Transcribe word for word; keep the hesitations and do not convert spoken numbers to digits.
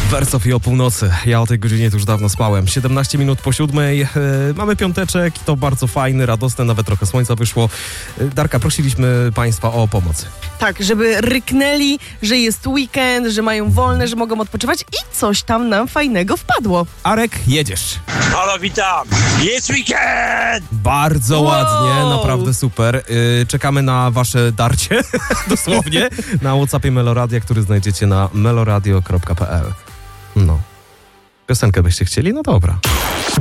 Wersow o północy. Ja o tej godzinie to już dawno spałem. siedemnaście minut po siódmej. Yy, mamy piąteczek i to bardzo fajny, radosny, nawet trochę słońca wyszło. Yy, Darka, prosiliśmy Państwa o pomoc. Tak, żeby ryknęli, że jest weekend, że mają wolne, że mogą odpoczywać i coś tam nam fajnego wpadło. Arek, jedziesz. Halo, witam! Jest weekend! Bardzo Wow. ładnie, naprawdę super. Yy, czekamy na wasze darcie, dosłownie, na WhatsAppie Meloradia, który znajdziecie na meloradio kropka p l. No. Piosenkę byście chcieli? No dobra.